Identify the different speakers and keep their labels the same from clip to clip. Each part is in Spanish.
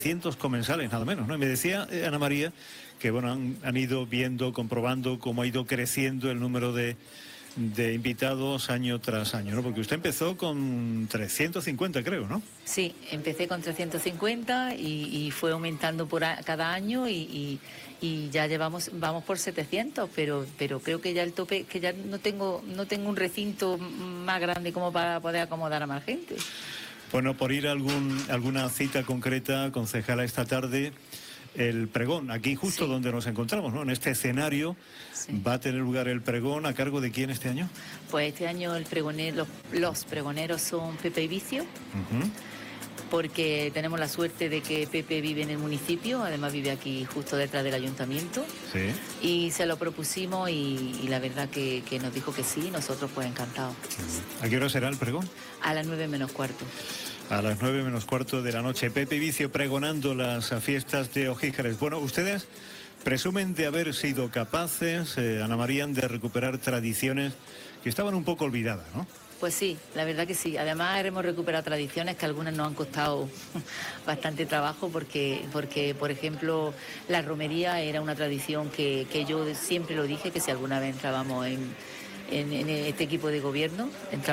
Speaker 1: cientos comensales, nada menos, ¿no? Y me decía Ana María que, bueno, han ido viendo, comprobando cómo ha ido creciendo el número de invitados año tras año, ¿no? Porque usted empezó con 350, creo, ¿no?
Speaker 2: Sí, empecé con 350 y fue aumentando cada año y ya vamos por 700, pero creo que ya el tope, que ya no tengo un recinto más grande como para poder acomodar a más gente.
Speaker 1: Bueno, por ir a alguna cita concreta, concejala, esta tarde, el pregón, aquí justo donde nos encontramos, ¿no? En este escenario va a tener lugar el pregón. ¿A cargo de quién este año?
Speaker 2: Pues este año los pregoneros son Pepe y Vicio, porque tenemos la suerte de que Pepe vive en el municipio, además vive aquí justo detrás del ayuntamiento.
Speaker 1: Sí.
Speaker 2: Y se lo propusimos y la verdad que nos dijo que sí, nosotros pues encantados.
Speaker 1: ¿A qué hora será el pregón?
Speaker 2: A las 9 menos cuarto.
Speaker 1: A las 9 menos cuarto de la noche. Pepe Vicio pregonando las fiestas de Ojíjares. Bueno, ustedes presumen de haber sido capaces, Ana María, de recuperar tradiciones que estaban un poco olvidadas, ¿no?
Speaker 2: Pues sí, la verdad que sí. Además hemos recuperado tradiciones que algunas nos han costado bastante trabajo porque, por ejemplo, la romería era una tradición que yo siempre lo dije, que si alguna vez entrábamos en este equipo de gobierno,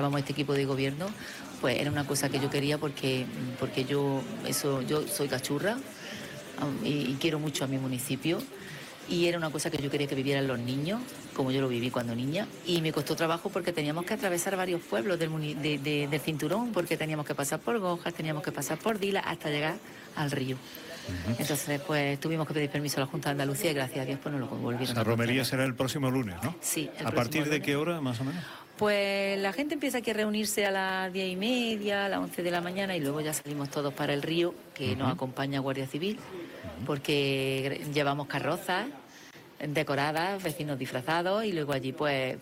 Speaker 2: pues era una cosa que yo quería porque yo soy cachurra y quiero mucho a mi municipio. Y era una cosa que yo quería que vivieran los niños, como yo lo viví cuando niña. Y me costó trabajo porque teníamos que atravesar varios pueblos del cinturón, porque teníamos que pasar por Gojas, teníamos que pasar por Dila, hasta llegar al río. Entonces, pues tuvimos que pedir permiso a la Junta de Andalucía y gracias a Dios pues nos lo volvieron.
Speaker 1: La romería será el próximo lunes, ¿no?
Speaker 2: Sí.
Speaker 1: ¿A partir de qué hora, más o menos?
Speaker 2: Pues la gente empieza aquí a reunirse a las 10:30, a las 11 de la mañana y luego ya salimos todos para el río, que nos acompaña Guardia Civil, porque llevamos carrozas decoradas, vecinos disfrazados y luego allí pues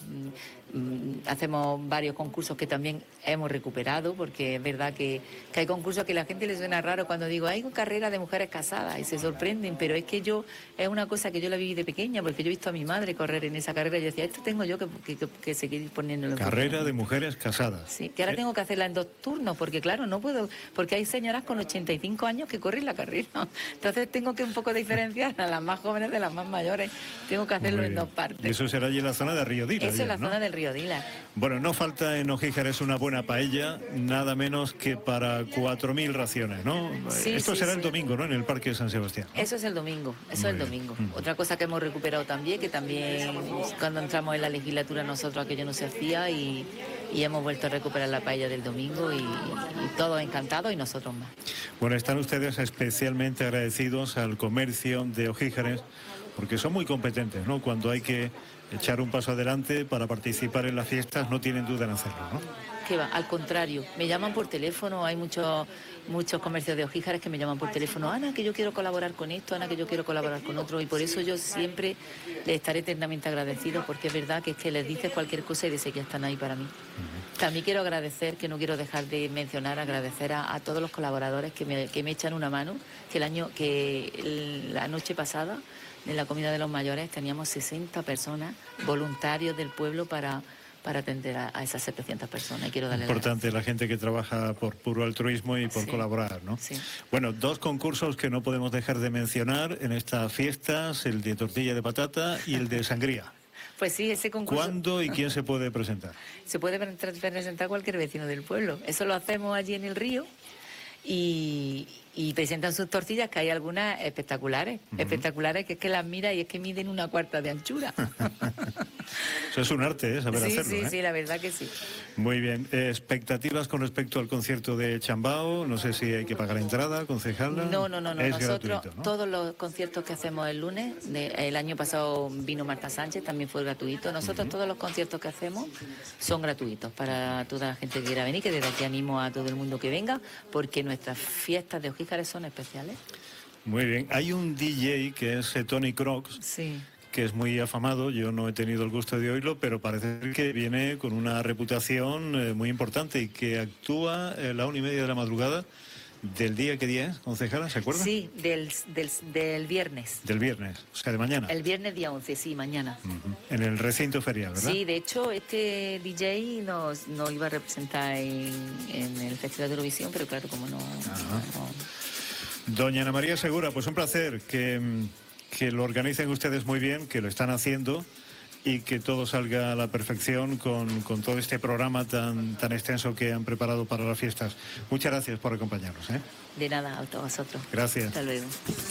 Speaker 2: hacemos varios concursos que también hemos recuperado, porque es verdad que hay concursos que a la gente le suena raro cuando digo hay carrera de mujeres casadas y se sorprenden, pero es que es una cosa que yo la viví de pequeña, porque yo he visto a mi madre correr en esa carrera y yo decía, esto tengo yo que seguir poniéndolo.
Speaker 1: Carrera de mujeres casadas.
Speaker 2: Sí, que ahora tengo que hacerla en 2 turnos, porque claro, no puedo, porque hay señoras con 85 años que corren la carrera, entonces tengo que un poco diferenciar a las más jóvenes de las más mayores, tengo que hacerlo en 2 partes.
Speaker 1: Y eso será allí en la zona de Río Dila.
Speaker 2: Eso es la zona del Río Dila.
Speaker 1: Bueno, no falta en Ojíjares una buena paella, nada menos que para 4.000 raciones, ¿no?
Speaker 2: Sí,
Speaker 1: Esto será el
Speaker 2: sí. domingo,
Speaker 1: ¿no? En el Parque de San Sebastián, ¿no?
Speaker 2: Eso es el domingo, Otra cosa que hemos recuperado también, que también cuando entramos en la legislatura nosotros aquello no se hacía y hemos vuelto a recuperar la paella del domingo y todos encantados y nosotros más.
Speaker 1: Bueno, están ustedes especialmente agradecidos al comercio de Ojíjares porque son muy competentes, ¿no? Cuando hay que echar un paso adelante para participar en las fiestas, no tienen duda en hacerlo, ¿no?
Speaker 2: Que va, al contrario, me llaman por teléfono, hay muchos comercios de Ojíjares que me llaman por teléfono, Ana, que yo quiero colaborar con esto, Ana, que yo quiero colaborar con otro, y por eso yo siempre les estaré eternamente agradecido, porque es verdad que es que les dices cualquier cosa y de que están ahí para mí. También quiero agradecer, que no quiero dejar de mencionar, agradecer a todos los colaboradores que me echan una mano, la noche pasada, en la comida de los mayores, teníamos 60 personas, voluntarios del pueblo para atender a esas 700 personas. Y quiero darle
Speaker 1: importante la gente que trabaja por puro altruismo y por colaborar, ¿no?
Speaker 2: Sí.
Speaker 1: Bueno, 2 concursos que no podemos dejar de mencionar en estas fiestas, el de tortilla de patata y el de sangría.
Speaker 2: Pues sí, ese concurso.
Speaker 1: ¿Cuándo y quién se puede presentar?
Speaker 2: Se puede presentar cualquier vecino del pueblo. Eso lo hacemos allí en el río y presentan sus tortillas, que hay algunas espectaculares, que es que las mira y es que miden 1/4 de anchura.
Speaker 1: Eso es un arte, saber hacerlo.
Speaker 2: Sí, la verdad que sí.
Speaker 1: Muy bien. ¿Expectativas con respecto al concierto de Chambao? No sé si hay que pagar entrada, concejala.
Speaker 2: No.
Speaker 1: Es
Speaker 2: Nosotros,
Speaker 1: gratuito, ¿no?
Speaker 2: Todos los conciertos que hacemos el lunes, el año pasado vino Marta Sánchez, también fue gratuito. Nosotros todos los conciertos que hacemos son gratuitos para toda la gente que quiera venir, que desde aquí animo a todo el mundo que venga, porque nuestras fiestas de Ojíjares son especiales.
Speaker 1: Muy bien. Hay un DJ que es Tony Crocs.
Speaker 2: Sí.
Speaker 1: Que es muy afamado, yo no he tenido el gusto de oírlo, pero parece que viene con una reputación muy importante y que actúa a la 1:30 de la madrugada del día, ¿qué día es, concejala? ¿Se acuerda?
Speaker 2: Sí, del viernes.
Speaker 1: Del viernes, o sea, de mañana.
Speaker 2: El viernes día 11, sí, mañana.
Speaker 1: En el recinto ferial, ¿verdad?
Speaker 2: Sí, de hecho, este DJ nos iba a representar en el Festival de Eurovisión, pero claro, como no.
Speaker 1: Doña Ana María Segura, pues un placer que lo organicen ustedes muy bien, que lo están haciendo y que todo salga a la perfección con todo este programa tan extenso que han preparado para las fiestas. Muchas gracias por acompañarnos.
Speaker 2: De nada, a todos vosotros.
Speaker 1: Gracias.
Speaker 2: Hasta luego.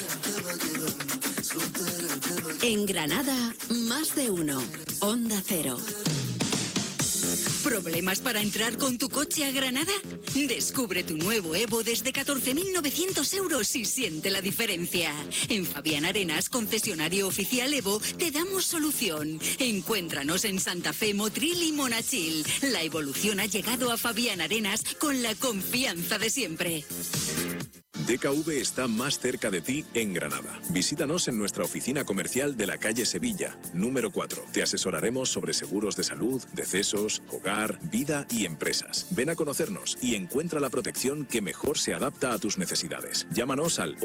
Speaker 3: En Granada, más de uno. Onda Cero. ¿Problemas para entrar con tu coche a Granada? Descubre tu nuevo Evo desde 14.900 euros y siente la diferencia. En Fabián Arenas, concesionario oficial Evo, te damos solución. Encuéntranos en Santa Fe, Motril y Monachil. La evolución ha llegado a Fabián Arenas con la confianza de siempre.
Speaker 4: DKV está más cerca de ti en Granada. Visítanos en nuestra oficina comercial de la calle Sevilla, número 4. Te asesoraremos sobre seguros de salud, decesos, hogar, vida y empresas. Ven a conocernos y encuentra la protección que mejor se adapta a tus necesidades. Llámanos al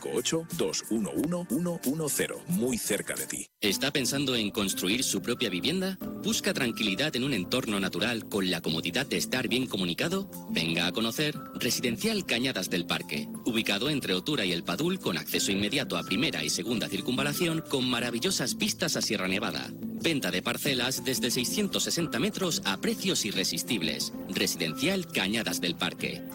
Speaker 4: 858-211-110, muy cerca de ti.
Speaker 5: ¿Está pensando en construir su propia vivienda? ¿Busca tranquilidad en un entorno natural con la comodidad de estar bien comunicado? Venga a conocer Residencial Cañadas del Parque. Ubicado entre Otura y El Padul, con acceso inmediato a primera y segunda circunvalación, con maravillosas vistas a Sierra Nevada. Venta de parcelas desde 660 metros a precios irresistibles. Residencial Cañadas del Parque.